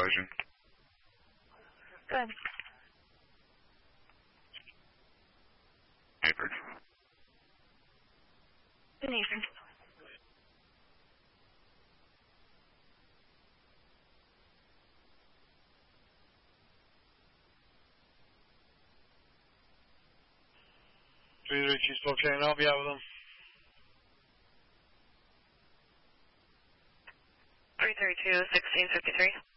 explosion. Good. Paper. Nathan. Chief Spokane, I'll be out with them. 332, 1653.